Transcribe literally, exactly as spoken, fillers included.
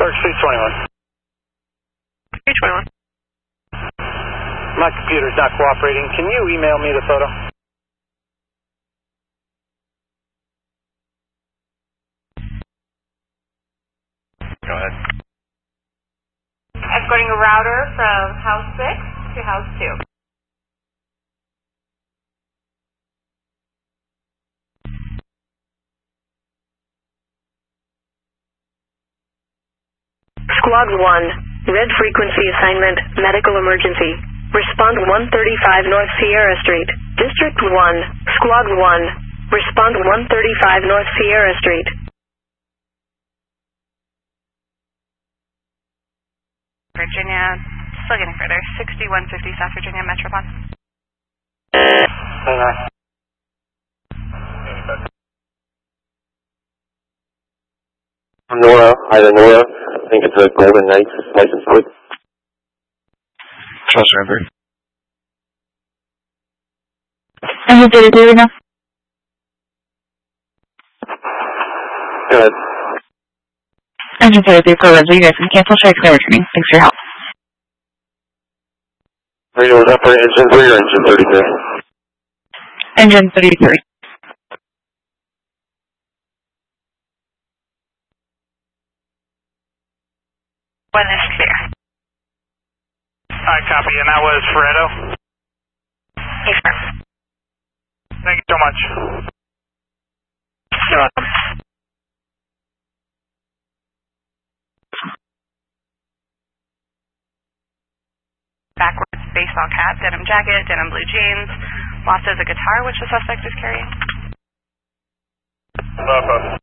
Clark Street twenty-one. three twenty-one. My computer's not cooperating. Can you email me the photo? Go ahead. Escorting a router from house six to house two. Squad one, red frequency assignment, medical emergency. Respond one thirty-five North Sierra Street. District one, Squad one, respond one thirty-five North Sierra Street. Virginia, still getting further. sixty-one fifty South Virginia Metropod. Hang on. Nora, either Nora, I think it's a Golden Knights license plate. Trust River. Engine thirty-three right now. Go ahead. Engine thirty-three for Renzo, you guys can cancel strikes and returning. Thanks for your help. Are you up for engine three or engine thirty-three? Engine thirty-three. One is clear. Alright, copy, and that was Ferretto. Affirm. Thank you so much. You're welcome. Backwards baseball cap, denim jacket, denim blue jeans. Lost as a guitar, which the suspect is carrying. Bravo.